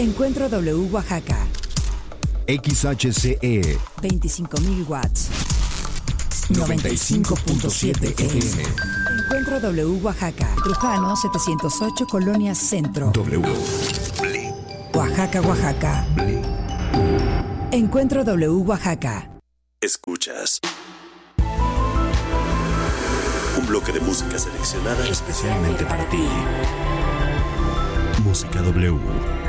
Encuentro W Oaxaca. XHCE 25.000 watts. 95.7 FM. Encuentro W Oaxaca. Trujano 708, Colonia Centro. W. Oaxaca, Oaxaca. Encuentro W Oaxaca. Escuchas un bloque de música seleccionada Especialmente para ti. Música W.